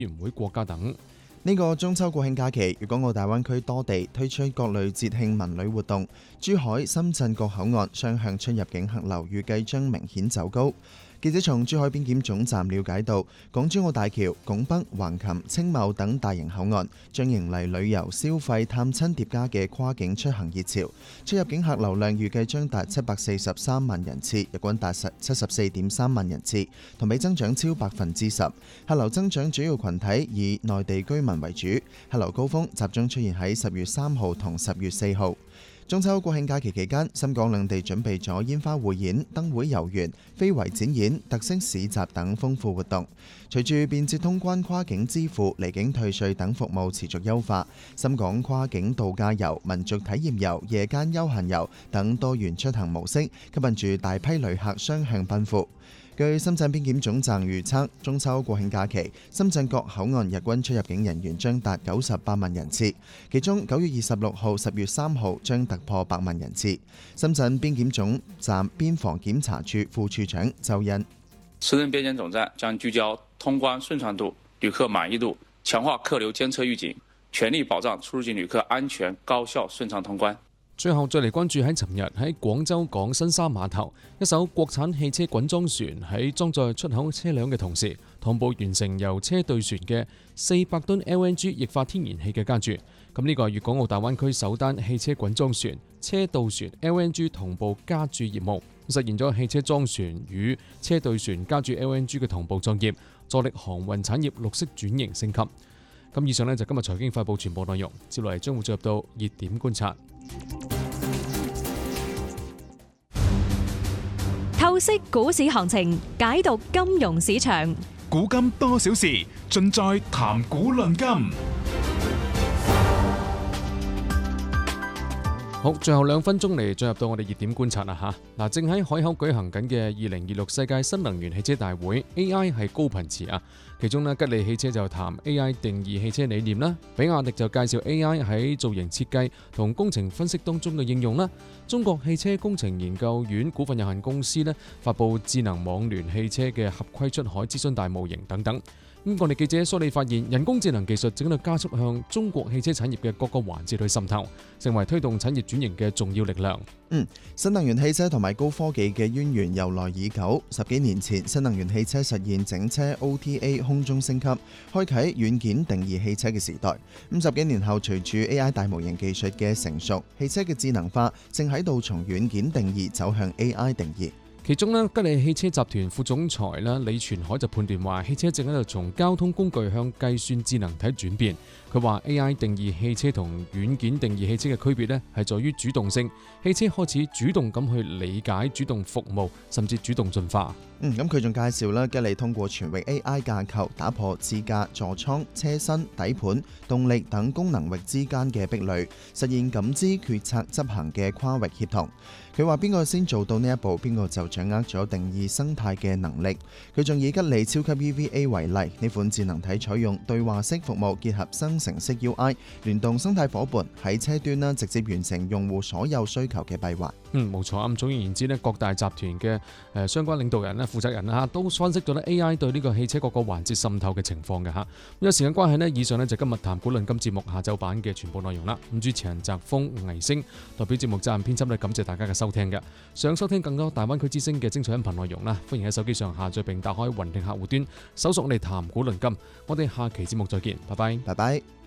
委員會國家等。 呢個中秋國慶假期，粵港澳大灣區多地推出各類節慶文旅活動，珠海、深圳各口岸雙向出入境客流預計將明顯走高。記者從珠海邊檢總站了解到，港珠澳大橋、拱北、橫琴、青茂等大型口岸將迎嚟旅遊、消費、探親疊加嘅跨境出行熱潮，出入境客流量預計將達743萬人次，日均達74.3萬人次，同比增長超10%。客流增長主要群體以內地居民為主，客流高峰集中出現喺10月3號同10月4號。中秋國慶假期期間，深港兩地準備咗煙花匯演、燈會遊園、非遺展演、特色市集等豐富活動。隨住便捷通關、跨境支付、離境退稅等服務持續優化，深港跨境度假遊、民族體驗遊、夜間休閒遊等多元出行模式，吸引住大批旅客雙向奔赴。據深圳邊檢總站預測，中秋國慶假期，深圳各口岸日均出入境人員將達98萬人次，其中9月26號、10月3號將突破100萬人次。深圳邊檢總站邊防檢查處副處長周恩： 深圳邊檢總站將聚焦通關順暢度、旅客滿意度，強化客流監測預警，全力保障出入境旅客安全、高效、順暢通關。 最後再嚟關注喺尋日喺廣州港新沙碼頭，一艘國產汽車滾裝船喺裝載出口車輛嘅同時，同步完成由車對船嘅400噸 LNG 液化天然氣嘅加注。咁呢個係粵港澳大灣區首單汽車滾裝船車渡船 LNG 同步加注業務，實現咗汽車裝船與車對船加注 LNG 嘅同步作業，助力航運產業綠色轉型升級。咁以上呢，就今日財經快報全部內容，接落嚟將會進入到熱點觀察。 透析股市行情，解讀金融市場， 古今多少事，盡在談股論金。 好，最後2分鐘嚟進入到我哋熱點觀察啦嚇。嗱，正喺海口舉行緊嘅2026世界新能源汽車大會 ，AI 係高頻詞啊。其中呢，吉利汽車就談 AI 定義汽車理念啦，比亞迪就介紹 AI 喺造型設計同工程分析當中嘅應用啦。中國汽車工程研究院股份有限公司呢，發布智能網聯汽車嘅合規出海諮詢大模型等等。我哋記者梳理發現，人工智能技術正喺度加速向中國汽車產業嘅各個環節去滲透，成為推動產業轉型嘅重要力量。 新能源汽車同埋高科技嘅淵源由來已久。10幾年前，新能源汽車實現整車 OTA 空中升級，開啟軟件定義汽車嘅時代。10幾年後，隨住 AI 大模型技術嘅成熟，汽車嘅智能化正喺度從軟件定義走向 AI 定義。 其中呢，吉利汽車集團副總裁李全海就判斷話，汽車正喺度從交通工具向計算智能體轉變。佢話 AI 定義汽車同軟件定義汽車嘅區別呢，係在於主動性，汽車開始主動咁去理解、主動服務，甚至主動進化。 咁佢仲介紹啦，吉利通過全域 AI 架構打破支架、座艙、車身、底盤、動力等功能域之間嘅壁壘，實現感知、決策、執行嘅跨域協同。佢話邊個先做到呢一步，邊個就掌握咗定義生態嘅能力。佢仲以吉利超級 EVA 為例，呢款智能體採用對話式服務結合生成式 UI， 聯動生態夥伴喺車端直接完成用戶所有需求嘅閉環。 冇錯。咁總而言之呢，各大集團嘅相關領導人負責人都分析咗 AI 對呢個汽車各個環節滲透嘅情況嘅嚇。因為時間關係呢，以上呢就今日談股論金節目下晝版嘅全部內容啦。主持人澤峰、倪星代表節目責任編輯呢，感謝大家嘅收聽嘅。想收聽更多大灣區之聲嘅精彩音頻內容啦，歡迎喺手機上下載並打開雲聽客戶端，搜索我哋談股論金。我哋下期節目再見，拜拜。 拜拜。